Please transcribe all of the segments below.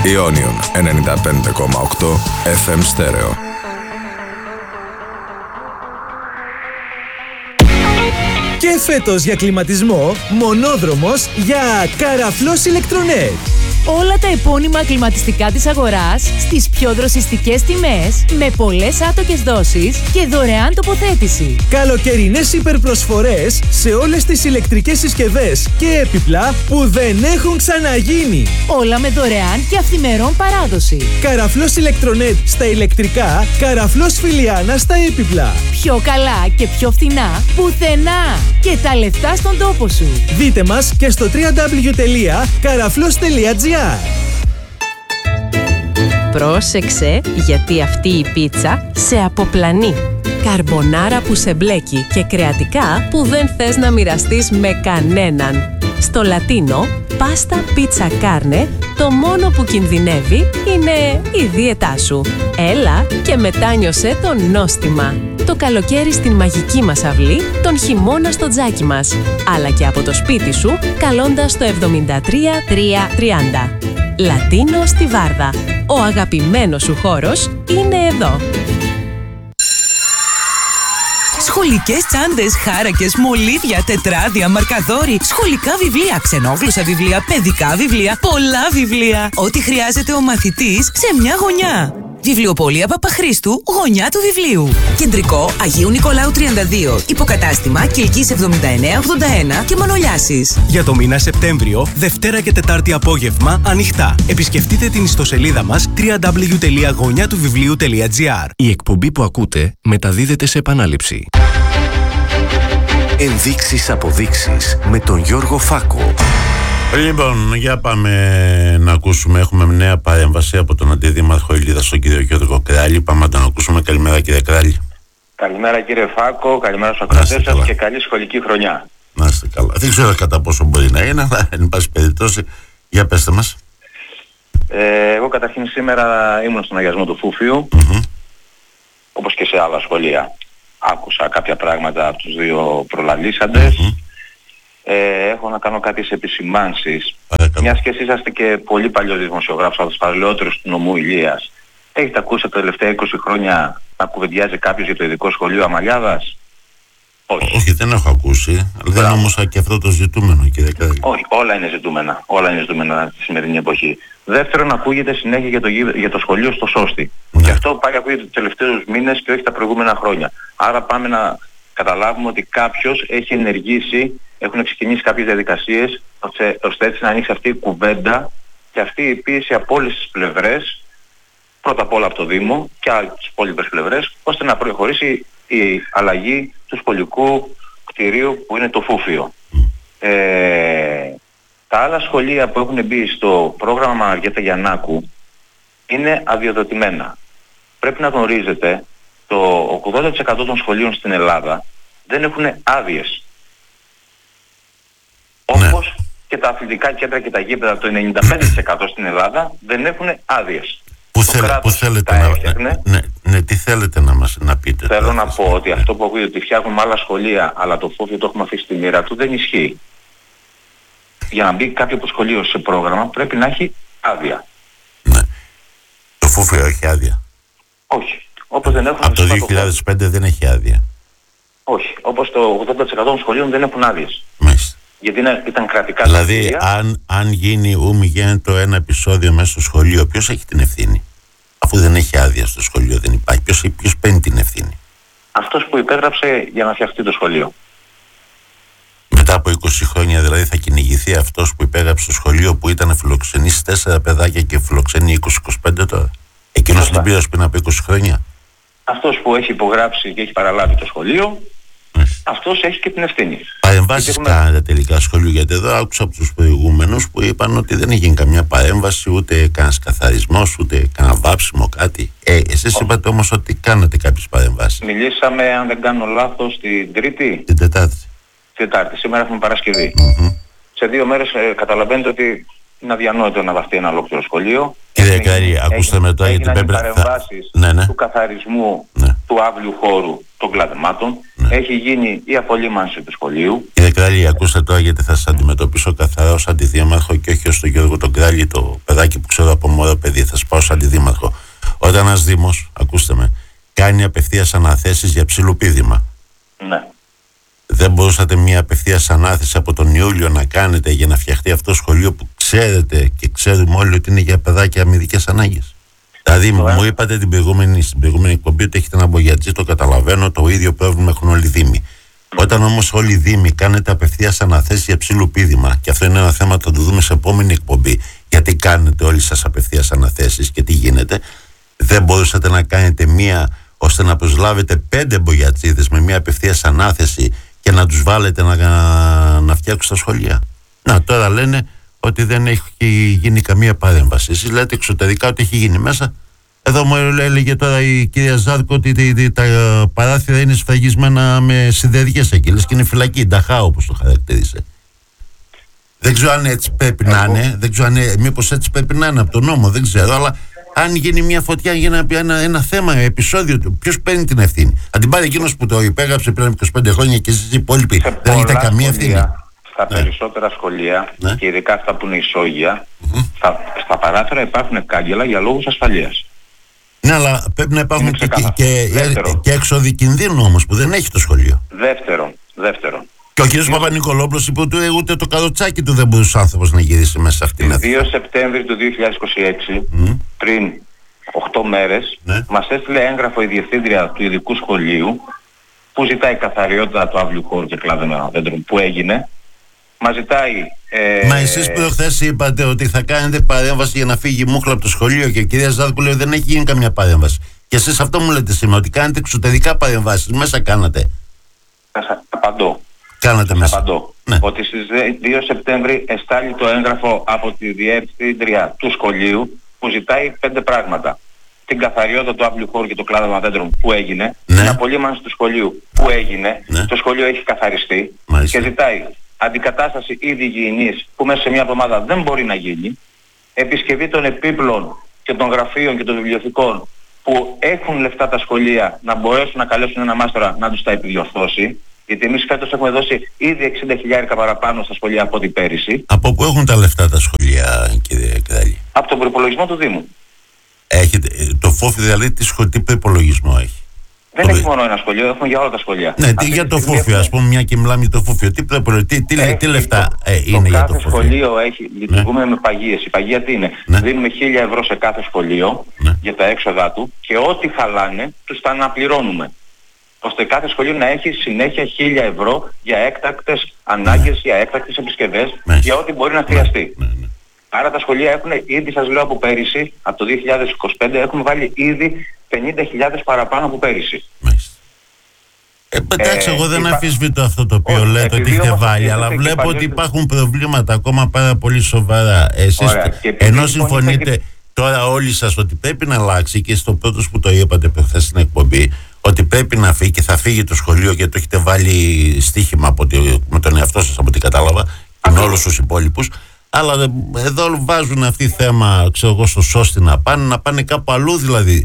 Ιόνιον 95,8 FM στέρεο. Και φέτος για κλιματισμό, μονόδρομος για Καραφλός Ηλεκτρονέτ. Όλα τα επώνυμα κλιματιστικά της αγοράς στις πιο δροσιστικές τιμές, με πολλές άτοκες δόσεις και δωρεάν τοποθέτηση. Καλοκαιρινές υπερπροσφορές σε όλες τις ηλεκτρικές συσκευές και έπιπλα που δεν έχουν ξαναγίνει. Όλα με δωρεάν και αυθημερών παράδοση. Καραφλός Ηλεκτρονέτ στα ηλεκτρικά, Καραφλός Φιλιάνα στα έπιπλα. Πιο καλά και πιο φθηνά πουθενά. Και τα λεφτά στον τόπο σου. Δείτε μας και στο www.karaflos.gr. Πρόσεξε, γιατί αυτή η πίτσα σε αποπλανεί. Καρμπονάρα που σε μπλέκει και κρεατικά που δεν θες να μοιραστείς με κανέναν. Στο Λατίνο, πάστα πίτσα κάρνε, το μόνο που κινδυνεύει είναι η δίαιτά σου. Έλα και μετάνιωσε το νόστιμα. Το καλοκαίρι στην μαγική μας αυλή, τον χειμώνα στο τζάκι μας. Αλλά και από το σπίτι σου, καλώντας το 73330. Λατίνο στη Βάρδα. Ο αγαπημένος σου χώρος είναι εδώ. Σχολικές τσάντες, χάρακες, μολύβια, τετράδια, μαρκαδόροι, σχολικά βιβλία, ξενόγλωσσα βιβλία, παιδικά βιβλία, πολλά βιβλία. Ό,τι χρειάζεται ο μαθητής σε μια γωνιά. Βιβλιοπωλεία Παπαχρήστου, γωνιά του βιβλίου. Κεντρικό Αγίου Νικολάου 32. Υποκατάστημα Κιλκής 7981 και Μανολιάσης. Για το μήνα Σεπτέμβριο, Δευτέρα και Τετάρτη απόγευμα, ανοιχτά. Επισκεφτείτε την ιστοσελίδα μας www.γωνιατουβιβλίου.gr. Η εκπομπή που ακούτε μεταδίδεται σε επανάληψη. Ενδείξεις αποδείξεις με τον Γιώργο Φάκο. Λοιπόν, για πάμε να ακούσουμε. Έχουμε νέα παρέμβαση από τον Αντιδήμαρχο Ιλίδας, τον κύριο Γιώργο Κράλη. Πάμε να τον ακούσουμε. Καλημέρα, κύριε Κράλη. Καλημέρα, κύριε Φάκο. Καλημέρα στους ακροατές σας και καλή σχολική χρονιά. Να είστε καλά. Δεν ξέρω κατά πόσο μπορεί να είναι, αλλά εν πάση περιπτώσει, για πέστε μας. Εγώ καταρχήν σήμερα ήμουν στον αγιασμό του Φούφιου, όπως και σε άλλα σχολεία. Άκουσα κάποια πράγματα από τους δύο προλαλήσαντες. Έχω να κάνω κάποιες επισημάνσεις. Μιας και εσείς είσαστε και πολύ παλιός δημοσιογράφος, από τους παλαιότερους του νομού Ηλίας. Έχετε ακούσει τα τελευταία 20 χρόνια να κουβεντιάζει κάποιος για το ειδικό σχολείο Αμαλιάδας? Όχι, δεν έχω ακούσει. Αλλά δεν είναι όμως και αυτό το ζητούμενο, κύριε Κράλη. Όχι, όλα είναι ζητούμενα. Όλα είναι ζητούμενα στη σημερινή εποχή. Δεύτερον, ακούγεται συνέχεια για το σχολείο στο Σώστη. Και αυτό πάλι ακούγεται τους τελευταίους μήνες και όχι τα προηγούμενα χρόνια. Άρα πάμε να καταλάβουμε ότι κάποιος έχει ενεργήσει, έχουν ξεκινήσει κάποιες διαδικασίες ώστε έτσι να ανοίξει αυτή η κουβέντα και αυτή η πίεση από όλες τις πλευρές, πρώτα απ' όλα από το Δήμο και από τις υπόλοιπες πλευρές, ώστε να προχωρήσει η αλλαγή του σχολικού κτηρίου που είναι το Φούφιο. Τα άλλα σχολεία που έχουν μπει στο πρόγραμμα Μαριέτα Γιαννάκου είναι αδειοδοτημένα. Πρέπει να γνωρίζετε, το 80% των σχολείων στην Ελλάδα δεν έχουν άδειες. Όπως και τα αθλητικά κέντρα και τα γήπεδα, το 95% στην Ελλάδα δεν έχουν άδειες. Που θέλετε τι θέλετε να πείτε? Θέλω να πω ότι αυτό που ακούγεται ότι φτιάχνουμε άλλα σχολεία, αλλά το Φούφιο το έχουμε αφήσει στη μοίρα του, δεν ισχύει. Για να μπει κάποιο από το σχολείο σε πρόγραμμα πρέπει να έχει άδεια. Ναι. Το Φούφιο έχει άδεια? Όχι. Όπως δεν έχουν από το 2005 δεν έχει άδεια? Όχι. Όπως το 80% των σχολείων δεν έχουν άδειες. Μάλιστα. Γιατί ήταν κρατικά δηλαδή σχολεία. αν γίνει το ένα επεισόδιο μέσα στο σχολείο, ποιος έχει την ευθύνη? Αφού δεν έχει άδεια στο σχολείο, δεν υπάρχει. Ποιος παίρνει την ευθύνη? Αυτός που υπέγραψε για να φτιαχτεί το σχολείο. Μετά από 20 χρόνια δηλαδή θα κυνηγηθεί αυτός που υπέγραψε στο σχολείο που ήταν φιλοξενήσει 4 παιδάκια και φιλοξενεί 20-25 τώρα? Εκείνος την πήρε πριν από 20 χρόνια. Αυτός που έχει υπογράψει και έχει παραλάβει το σχολείο, αυτός έχει και την ευθύνη. Παρεμβάσεις κάνετε τελικά σχολείο? Γιατί εδώ άκουσα από τους προηγούμενους που είπαν ότι δεν έγινε καμιά παρέμβαση, ούτε κανένας καθαρισμός, ούτε κανένα βάψιμο, κάτι. Εσείς είπατε όμως ότι κάνατε κάποιες παρεμβάσεις. Μιλήσαμε, αν δεν κάνω λάθος, την Τρίτη. Την Τετάρτη. Σήμερα έχουμε Παρασκευή. Σε 2 μέρες καταλαβαίνετε ότι είναι αδιανόητο να βαφτεί ένα ολόκληρο σχολείο. Κύριε Κράλη, ακούστε με τώρα γιατί πρέπει να... παρεμβάσεις του καθαρισμού του αύλιου χώρου των κλαδεμάτων. έχει γίνει η απολύμανση του σχολείου. Κύριε Κράλη, ακούστε τώρα, γιατί θα σας αντιμετωπίσω καθαρά ως αντιδήμαρχο και όχι ως τον Γιώργο τον Κράλη, το παιδάκι που ξέρω από μωρό παιδί. Θα σας πάω ως αντιδήμαρχο. Όταν ένας δήμος, ακούστε με, κάνει απευθείας αναθέσεις για ψιλοπίδημα. Ναι. Δεν μπορούσατε μια απευθείας ανάθεση από τον Ιούλιο να κάνετε για να φτιαχτεί αυτό το σχολείο που ξέρετε και ξέρουμε όλοι ότι είναι για παιδάκια με ειδικές ανάγκες? Δηλαδή, μου είπατε στην προηγούμενη εκπομπή ότι έχετε ένα μπογιατζή, το καταλαβαίνω, το ίδιο πρόβλημα έχουν όλοι οι Δήμοι. Όταν όμως όλοι οι Δήμοι κάνετε απευθείας αναθέσεις για ψιλοπίδημα, και αυτό είναι ένα θέμα που θα το δούμε σε επόμενη εκπομπή, γιατί κάνετε όλοι σας απευθείας αναθέσεις και τι γίνεται, δεν μπορούσατε να κάνετε μία ώστε να προσλάβετε 5 μπογιατζίδες με μία απευθείας ανάθεση και να τους βάλετε να φτιάξουν τα σχολεία? Να, τώρα λένε ότι δεν έχει γίνει καμία παρέμβαση. Εσείς λέτε εξωτερικά ότι έχει γίνει μέσα. Εδώ μου έλεγε τώρα η κυρία Ζάρκο ότι τα παράθυρα είναι σφραγισμένα με σιδεριές εκεί. Λες και είναι φυλακή, νταχά όπως το χαρακτήρισε. Δεν ξέρω αν έτσι πρέπει να είναι. Δεν ξέρω αν μήπως έτσι πρέπει να είναι από τον νόμο. Δεν ξέρω. Αλλά αν γίνει μια φωτιά για ένα θέμα, επεισόδιο, ποιος παίρνει την ευθύνη? Αν την πάρει εκείνος που το υπέγραψε πριν 25 χρόνια και εσείς οι υπόλοιποι, δεν έχετε καμία ευθύνη? Στα περισσότερα σχολεία, και ειδικά αυτά που είναι ισόγεια, στα παράθυρα υπάρχουν κάγκελα για λόγους ασφαλείας. Ναι, αλλά πρέπει να υπάρχουν και έξοδοι κινδύνου όμως που δεν έχει το σχολείο. Δεύτερον. Και ο κ. Παπα-Νικολόπουλος είπε ότι ούτε το καροτσάκι του δεν μπορούσε ο άνθρωπος να γυρίσει μέσα σε αυτήν την αίθουσα. 2 Σεπτέμβρη του 2026, πριν 8 μέρες, μας έστειλε έγγραφο η διευθύντρια του ειδικού σχολείου που ζητάει καθαριότητα του αύλιου χώρου και κλάδων δέντρων που έγινε. Μας ζητάει... Μα εσείς προχθές είπατε ότι θα κάνετε παρέμβαση για να φύγει η μούχλα από το σχολείο και η κυρία Ζάρκου λέει δεν έχει γίνει καμία παρέμβαση. Και εσείς αυτό μου λέτε σήμερα, ότι κάνετε εξωτερικά παρεμβάσεις. Μέσα κάνατε? Απαντώ. Κάνατε μέσα. Απαντώ. Ναι. Ότι στις 2 Σεπτέμβρη εστάλει το έγγραφο από τη διευθύντρια του σχολείου που ζητάει 5 πράγματα. Την καθαριότητα του αύλιου χώρου και το κλάδο δέντρων που έγινε, την απολύμανση του σχολείου που έγινε, το σχολείο έχει καθαριστεί. Μάλιστα. Και ζητάει αντικατάσταση είδη υγιεινής που μέσα σε μια εβδομάδα δεν μπορεί να γίνει, επισκευή των επίπλων και των γραφείων και των βιβλιοθηκών που έχουν λεφτά τα σχολεία να μπορέσουν να καλέσουν ένα μάστορα να τους τα επιδιορθώσει, γιατί εμείς φέτος έχουμε δώσει ήδη 60.000 παραπάνω στα σχολεία από την πέρυσι. Από πού έχουν τα λεφτά τα σχολεία, κύριε Κράλη? Από τον προϋπολογισμό του Δήμου. Έχετε, το ΦΟΦ δηλαδή τι προϋπολογισμό έχει? Δεν έχει μόνο ένα σχολείο, έχουμε για όλα τα σχολεία. Ναι, για το φόφιο, ας πούμε, μια και μιλάμε για το φόφιο. Τι λεφτά είναι για το φόφιο? Κάθε σχολείο έχει, λειτουργούμε με παγίες. Η παγία τι είναι? Δίνουμε 1.000 ευρώ σε κάθε σχολείο για τα έξοδά του και ό,τι χαλάνε τους τα αναπληρώνουμε. Ώστε κάθε σχολείο να έχει συνέχεια 1.000 ευρώ για έκτακτες ανάγκες, για έκτακτες επισκευές, για ό,τι μπορεί να χρειαστεί. Άρα τα σχολεία έχουν ήδη, σας λέω από πέρυσι, από το 2025, έχουμε βάλει ήδη 50.000 παραπάνω από πέρυσι. Εντάξει, εγώ δεν αμφισβητώ αυτό το οποίο λέτε ότι έχετε βάλει, αλλά βλέπω ότι υπάρχουν προβλήματα ακόμα πάρα πολύ σοβαρά. Εσείς, ενώ συμφωνείτε τώρα όλοι σας ότι πρέπει να αλλάξει, και στο πρώτος που το είπατε προχθές στην εκπομπή, ότι πρέπει να φύγει και θα φύγει το σχολείο και το έχετε βάλει στοίχημα με τον εαυτό σας από ό,τι κατάλαβα και με όλους τους υπόλοιπους. Αλλά εδώ βάζουν αυτή θέμα, ξέρω εγώ, στο σώστη να πάνε κάπου αλλού δηλαδή.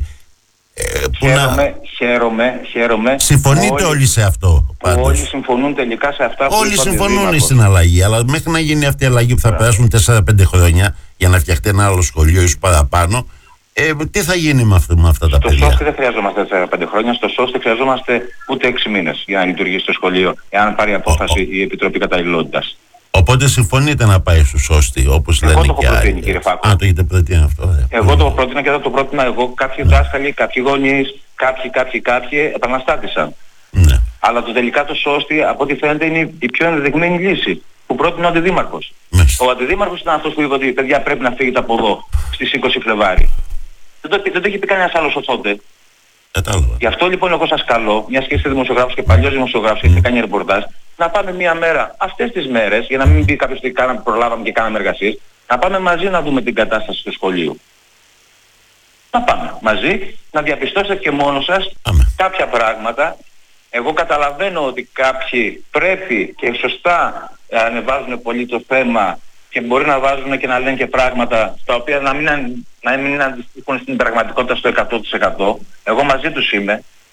Χαίρομαι. Συμφωνείτε όλοι σε αυτό? Όλοι συμφωνούν τελικά σε αυτά που όλοι συμφωνούν στην αλλαγή, αλλά μέχρι να γίνει αυτή η αλλαγή που θα περάσουν 4-5 χρόνια για να φτιαχτεί ένα άλλο σχολείο ίσως παραπάνω, τι θα γίνει με αυτά τα παιδιά? Στο σώστη δεν χρειαζόμαστε 4-5 χρόνια, στο σώστη χρειαζόμαστε ούτε 6 μήνες για να λειτουργήσει το σχολείο, εάν πάρει απόφαση η Επιτροπή Καταλληλότητας. Οπότε συμφωνείτε να πάει στο σώστη, όπως λένε και άλλοι? Κύριε Φάκο. Το έχετε προτείνει αυτό? Εγώ το πρότεινα και θα το πρότεινα εγώ. Κάποιοι δάσκαλοι, κάποιοι γονείς, κάποιοι επαναστάτησαν. Ναι. Αλλά τελικά το σώστη, από ό,τι φαίνεται, είναι η πιο ενδεδειγμένη λύση που πρότεινε ο αντιδήμαρχος. Ο αντιδήμαρχος ήταν αυτός που είπε ότι παιδιά πρέπει να φύγετε από εδώ στις 20 Φλεβάρι. Δεν το έχει πει κανένας άλλος ως τότε. Γι' αυτό λοιπόν εγώ σας καλώ, μιας και είστε δημοσιογράφος και παλιός δημοσιογράφος και έχετε κάνει ρεπορτάζ, να πάμε μια μέρα, αυτές τις μέρες, για να μην πει κάποιος ότι προλάβαμε και κάναμε εργασίες, να πάμε μαζί να δούμε την κατάσταση του σχολείου. Να πάμε μαζί, να διαπιστώσετε και μόνος σας κάποια πράγματα. Εγώ καταλαβαίνω ότι κάποιοι πρέπει και σωστά ανεβάζουν πολύ το θέμα και μπορεί να βάζουν και να λένε και πράγματα τα οποία να μην αντιστοιχούν στην πραγματικότητα στο 100%. Εγώ μαζί τους είμαι.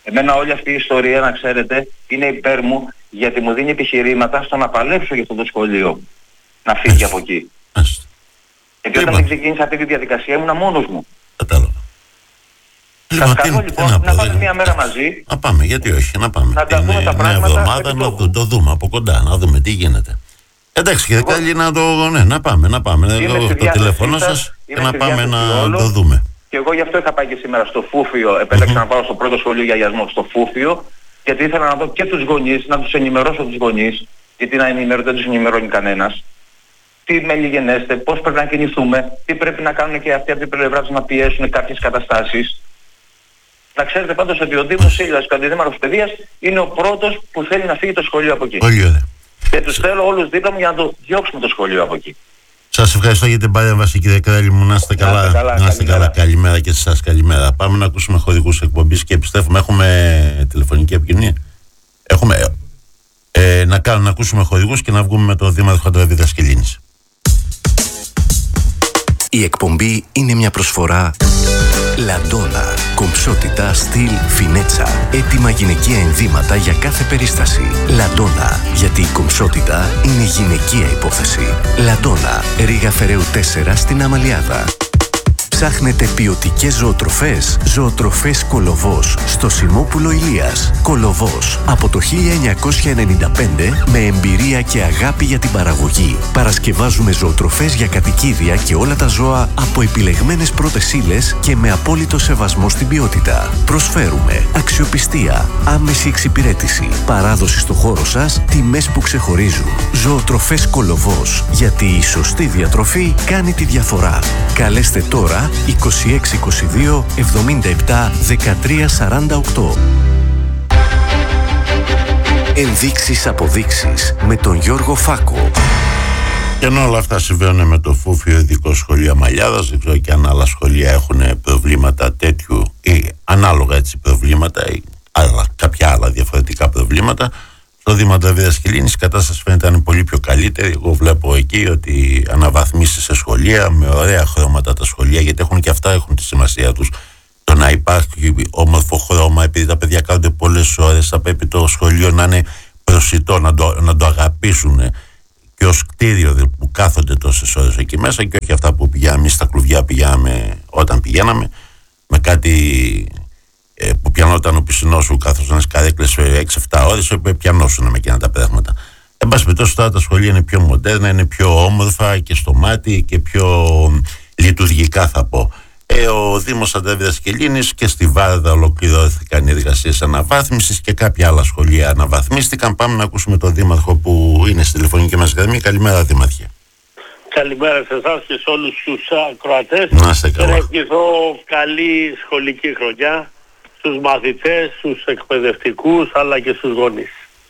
Εμένα όλη αυτή η ιστορία, να ξέρετε, είναι υπέρ μου, γιατί μου δίνει επιχειρήματα στο να παλέψω για αυτό το σχολείο. Να φύγει από εκεί. Γιατί όταν δεν ξεκίνησα αυτή τη διαδικασία ήμουν μόνος μου. Κατάλαβα. Σας καλώ λοιπόν να πάμε μια μέρα μαζί. Να πάμε, γιατί όχι, να πάμε. Να τα δούμε τα πράγματα. Μια εβδομάδα να το δούμε από κοντά, να δούμε τι γίνεται. Εντάξει, και καλή να το. Ναι, να πάμε. Το τηλέφωνο σας και να πάμε να το δούμε. Και εγώ γι' αυτό είχα πάει και σήμερα στο Φούφιο. Επέλεξα να πάω στο πρώτο σχολείο για αγιασμό στο Φούφιο, γιατί ήθελα να δω και τους γονείς, να τους ενημερώσω τους γονείς, γιατί δεν τους ενημερώνει κανένας. Τι μελιγενέστε, πώς πρέπει να κινηθούμε, τι πρέπει να κάνουν και αυτοί από την πλευρά τους να πιέσουν κάποιες καταστάσεις. Να ξέρετε πάντως ότι ο Δήμος Ήλιας, ο αντιδήμαρχος παιδείας, είναι ο πρώτος που θέλει να φύγει το σχολείο από εκεί. Και τους θέλω όλους δίπλα μου για να το διώξουμε το σχολείο από εκεί. Σας ευχαριστώ για την παρέμβαση, κύριε Κρέλη μου. Να είστε καλά. Καλημέρα και σε εσάς, καλημέρα. Πάμε να ακούσουμε χωρικούς εκπομπής και επιστρέφουμε. Έχουμε τηλεφωνική επικοινωνία. Έχουμε. Να ακούσουμε χωρικούς και να βγούμε με τον Δήμαρχο Ανδρέα Δασκελίνης. Η εκπομπή είναι μια προσφορά Λαντόνα. Κομψότητα, στυλ, φινέτσα. Έτοιμα γυναικεία ενδύματα για κάθε περίσταση. Λαντόνα. Γιατί η κομψότητα είναι γυναικεία υπόθεση. Λαντόνα. Ρήγα Φεραίου 4 στην Αμαλιάδα. Ψάχνετε ποιοτικές ζωοτροφές? Ζωοτροφές Κολοβός στο Σιμόπουλο Ηλίας. Κολοβός από το 1995 με εμπειρία και αγάπη για την παραγωγή. Παρασκευάζουμε ζωοτροφές για κατοικίδια και όλα τα ζώα από επιλεγμένες πρώτες ύλες και με απόλυτο σεβασμό στην ποιότητα. Προσφέρουμε αξιοπιστία, άμεση εξυπηρέτηση, παράδοση στο χώρο σας, τιμές που ξεχωρίζουν. Ζωοτροφές Κολοβός, γιατί η σωστή διατροφή κάνει τη διαφορά. Καλέστε τώρα 2622 77 13 48. Ενδείξεις αποδείξεις με τον Γιώργο Φάκο. Και ενώ όλα αυτά συμβαίνουν με το Φούφιο Ειδικό Σχολείο Αμαλιάδας, δεν ξέρω και αν άλλα σχολεία έχουν προβλήματα τέτοιου ή ανάλογα έτσι προβλήματα ή κάποια άλλα διαφορετικά προβλήματα. Στο Δήμο Ανδρέα Δασκελίνης η κατάσταση φαίνεται να είναι πολύ πιο καλύτερη. Εγώ βλέπω εκεί ότι αναβαθμίσεις σε σχολεία με ωραία χρώματα τα σχολεία, γιατί έχουν και αυτά έχουν τη σημασία τους. Το να υπάρχει όμορφο χρώμα, επειδή τα παιδιά κάνονται πολλές ώρες, θα πρέπει το σχολείο να είναι προσιτό, να το αγαπήσουν και ως κτίριο που κάθονται τόσες ώρες εκεί μέσα, και όχι αυτά που πηγαίναμε στα κλουβιά, όταν πηγαίναμε με κάτι που πιανόταν ο πισινός σου καθώς να καρέκλες 6-7 ώρες, που πιανώσουν με εκείνα τα πράγματα. Εν πάση περιπτώσει, τώρα τα σχολεία είναι πιο μοντέρνα, είναι πιο όμορφα και στο μάτι και πιο λειτουργικά, θα πω. Ο Δήμος Ανδρέα Δασκελίνης και στη Βάρδα ολοκληρώθηκαν οι εργασίες αναβάθμισης και κάποια άλλα σχολεία αναβαθμίστηκαν. Πάμε να ακούσουμε τον Δήμαρχο που είναι στη τηλεφωνική μας γραμμή. Καλημέρα, Δήμαρχε. Καλημέρα σε εσάς και σε όλους τους ακροατές. Να είστε καλά. Και να ευχηθώ καλή σχολική χρονιά στους μαθητές, στους εκπαιδευτικούς αλλά και στους γονείς.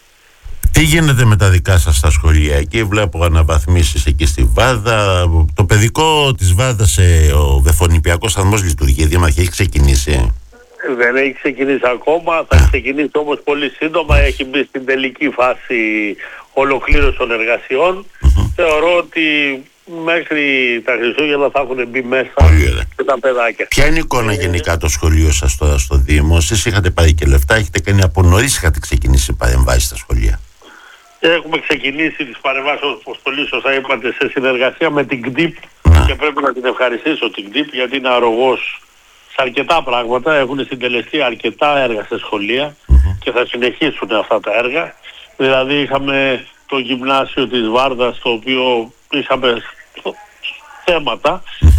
Τι γίνεται με τα δικά σας στα σχολεία? Εκεί βλέπω αναβαθμίσεις εκεί στη Βάρδα. Το παιδικό της Βάρδας, ο Βεφονιπιακός σταθμός λειτουργεί, Δήμαρχε, έχει ξεκινήσει? Δεν έχει ξεκινήσει ακόμα, θα ξεκινήσει όμως πολύ σύντομα. Έχει μπει στην τελική φάση ολοκλήρωση των εργασιών. Θεωρώ ότι μέχρι τα Χριστούγεννα θα έχουν μπει μέσα και τα παιδάκια. Ποια είναι η εικόνα γενικά το σχολείο σας τώρα στο Δήμο? Εσείς είχατε πάρει και λεφτά, έχετε κάνει από νωρίς, είχατε ξεκινήσει παρεμβάσεις στα σχολεία? Έχουμε ξεκινήσει τις παρεμβάσεις, όπως πολύ σωστά είπατε, σε συνεργασία με την ΚΔΙΠ και πρέπει να την ευχαριστήσω την ΚΔΙΠ, γιατί είναι αρρωγός σε αρκετά πράγματα. Έχουν συντελεστεί αρκετά έργα σε σχολεία και θα συνεχίσουν αυτά τα έργα. Δηλαδή είχαμε το γυμνάσιο της Βάρδας, το οποίο είχαμε θέματα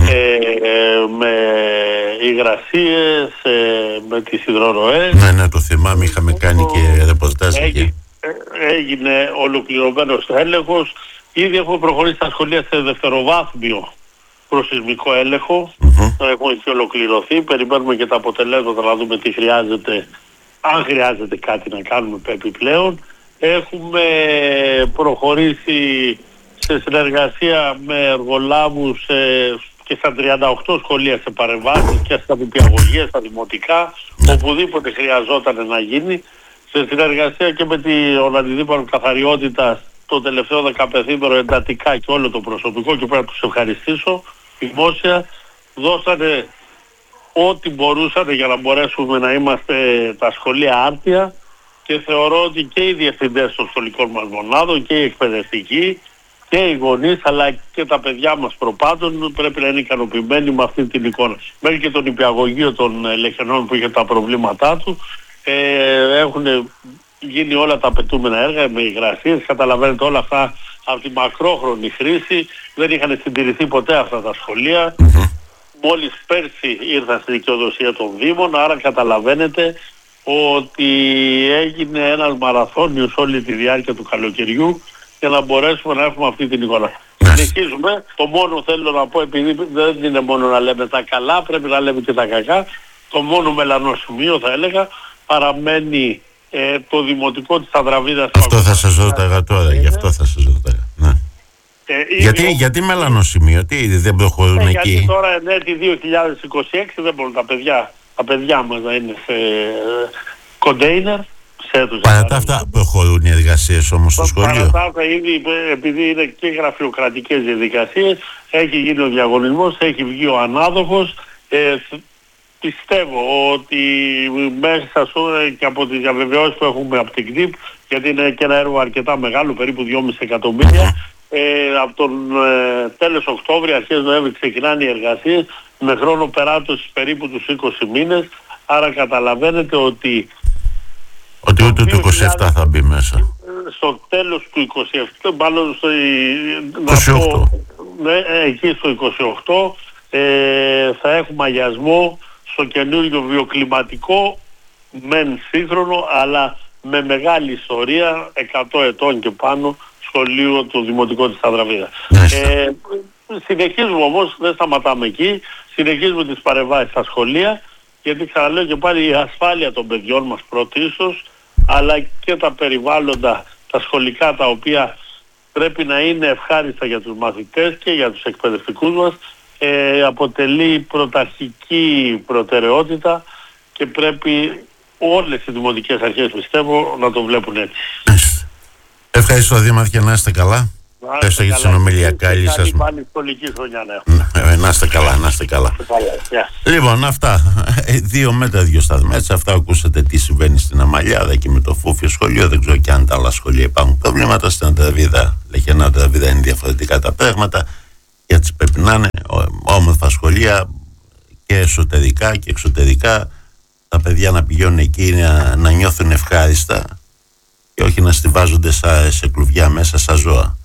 με υγρασίες, με τις υδροροές. Ναι, το θυμάμαι, είχαμε κάνει και ρεπορτάζ εκεί. Έγινε ολοκληρωμένος έλεγχος. Ήδη έχουμε προχωρήσει στα σχολεία σε δευτεροβάθμιο προσεισμικό έλεγχο. Έχουμε και ολοκληρωθεί. Περιμένουμε και τα αποτελέσματα να δούμε τι χρειάζεται, αν χρειάζεται κάτι να κάνουμε επιπλέον. Έχουμε προχωρήσει σε συνεργασία με εργολάβους και στα 38 σχολεία σε παρεμβάσεις και στα νηπιαγωγεία, στα δημοτικά, οπουδήποτε χρειαζόταν να γίνει. Σε συνεργασία και με τον Αντιδήμαρχο Καθαριότητας το τελευταίο 15ήμερο εντατικά και όλο το προσωπικό, και πρέπει να τους ευχαριστήσω δημόσια, δώσανε ό,τι μπορούσαν για να μπορέσουμε να είμαστε τα σχολεία άρτια, και θεωρώ ότι και οι διευθυντές των σχολικών μας μονάδων και οι εκπαιδευτικοί και οι γονείς αλλά και τα παιδιά μας προπάντων πρέπει να είναι ικανοποιημένοι με αυτή την εικόνα. Μέχρι και τον υπηαγωγείο των Λεχενών που είχε τα προβλήματά του έχουν γίνει όλα τα απαιτούμενα έργα με υγρασίες, καταλαβαίνετε όλα αυτά από τη μακρόχρονη χρήση, δεν είχαν συντηρηθεί ποτέ αυτά τα σχολεία. Μόλις πέρσι ήρθαν στη δικαιοδοσία των Δήμων, άρα καταλαβαίνετε ότι έγινε ένας μαραθώνιος όλη τη διάρκεια του καλοκαιριού για να μπορέσουμε να έχουμε αυτή την εικόνα. Συνεχίζουμε. Το μόνο θέλω να πω, επειδή δεν είναι μόνο να λέμε τα καλά, πρέπει να λέμε και τα κακά, το μόνο μελανό σημείο θα έλεγα παραμένει το δημοτικό της Ανδραβίδας. Αυτό θα σας ρωτάγα τώρα, γι' αυτό θα σας ρωτάγα. Ναι. Γιατί μελανό σημείο, τι δεν προχωρούν εκεί? Γιατί τώρα ενέτη 2026 δεν μπορούν τα παιδιά μας να είναι σε κοντέινερ. Παρά τα αυτά προχωρούν οι εργασίες όμως στο σχολείο. Παρά τα αυτά ήδη, επειδή είναι και γραφειοκρατικές διαδικασίες, έχει γίνει ο διαγωνισμός, έχει βγει ο ανάδοχος. Πιστεύω ότι μέσα και από τις διαβεβαιώσεις που έχουμε από την ΚΝΙΠ, γιατί είναι και ένα έργο αρκετά μεγάλο, περίπου 2,5 εκατομμύρια, από τον τέλος Οκτώβρη, αρχές Νοέμβρη ξεκινάνε οι εργασίες με χρόνο περάτωσης περίπου τους 20 μήνες, άρα καταλαβαίνετε ότι ούτε το 27 θα μπει μέσα. Στο τέλος του 27, μάλλον στο 28. Εκεί στο 28 θα έχουμε αγιασμό στο καινούργιο βιοκλιματικό, μεν σύγχρονο, αλλά με μεγάλη ιστορία, 100 ετών και πάνω, σχολείο του Δημοτικού της Ανδραβίδας. Συνεχίζουμε όμως, δεν σταματάμε εκεί, συνεχίζουμε τις παρεμβάσεις στα σχολεία, γιατί ξαναλέω και πάλι η ασφάλεια των παιδιών μας πρωτίστως, αλλά και τα περιβάλλοντα, τα σχολικά, τα οποία πρέπει να είναι ευχάριστα για τους μαθητές και για τους εκπαιδευτικούς μας, αποτελεί πρωταρχική προτεραιότητα και πρέπει όλες οι δημοτικές αρχές, πιστεύω, να το βλέπουν έτσι. Ευχαριστώ Δήμαρχε, να είστε καλά. Ευχαριστώ για τη συνομιλία. Καλή σας. Πάλι σχολική χρονιά να να είστε καλά, να είστε καλά. Λοιπόν, αυτά. 2 μέτρα, 2 σταθμά. Έτσι, αυτά ακούσατε τι συμβαίνει στην Αμαλιάδα και με το Φούφιο σχολείο. Δεν ξέρω και αν τα άλλα σχολεία υπάρχουν προβλήματα. Στην Ανδραβίδα, Λεχενά, Ανδραβίδα είναι διαφορετικά τα πράγματα. Και έτσι πρέπει να είναι όμορφα σχολεία και εσωτερικά και εξωτερικά. Τα παιδιά να πηγαίνουν εκεί να νιώθουν ευχάριστα και όχι να στιβάζονται σε κλουβιά μέσα σαν ζώα.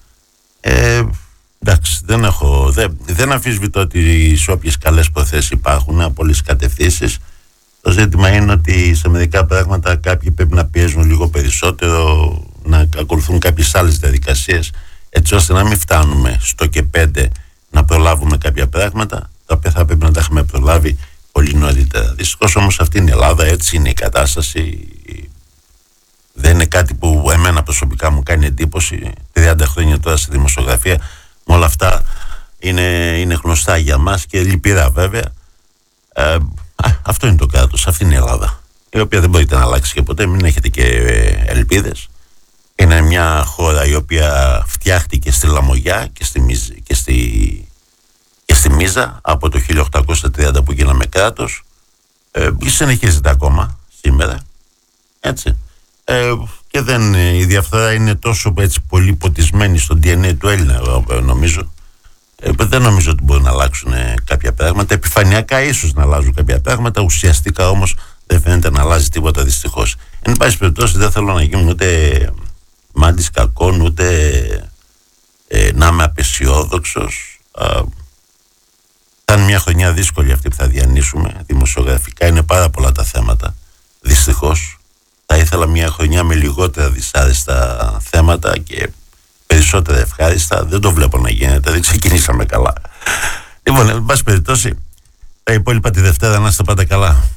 Εντάξει, δεν αμφισβητώ ότι σε όποιες καλές προθέσεις υπάρχουν από όλες τις κατευθύνσεις. Το ζήτημα είναι ότι σε μερικά πράγματα κάποιοι πρέπει να πιέζουν λίγο περισσότερο, να ακολουθούν κάποιες άλλες διαδικασίες, έτσι ώστε να μην φτάνουμε στο και 5 να προλάβουμε κάποια πράγματα τα οποία θα πρέπει να τα έχουμε προλάβει πολύ νωρίτερα. Δυστυχώς όμως αυτή είναι η Ελλάδα, έτσι είναι η κατάσταση. Δεν είναι κάτι που εμένα προσωπικά μου κάνει εντύπωση. 30 χρόνια τώρα στη δημοσιογραφία, με όλα αυτά είναι γνωστά για μας και λυπηρά βέβαια. Αυτό είναι το κράτος, αυτή είναι η Ελλάδα, η οποία δεν μπορείτε να αλλάξει και ποτέ, μην έχετε και ελπίδες. Είναι μια χώρα η οποία φτιάχτηκε στη Λαμογιά και στη Μίζα από το 1830 που γίναμε κράτος, και συνεχίζεται ακόμα σήμερα, έτσι. Και η διαφθορά είναι τόσο έτσι πολύ ποτισμένη στο DNA του Έλληνα, νομίζω. Δεν νομίζω ότι μπορούν να αλλάξουν κάποια πράγματα. Επιφανειακά ίσως να αλλάζουν κάποια πράγματα, ουσιαστικά όμως δεν φαίνεται να αλλάζει τίποτα, δυστυχώς. Εν πάση περιπτώσει, δεν θέλω να γίνω ούτε μάντης κακών, ούτε να είμαι απεσιόδοξος. Θα είναι μια χρονιά δύσκολη αυτή που θα διανύσουμε. Δημοσιογραφικά είναι πάρα πολλά τα θέματα, δυστυχώς. Θα ήθελα μια χρονιά με λιγότερα δυσάρεστα θέματα και περισσότερα ευχάριστα. Δεν το βλέπω να γίνεται, δεν ξεκινήσαμε καλά. Λοιπόν, εν πάση περιπτώσει, τα υπόλοιπα τη Δευτέρα να είστε πάντα καλά.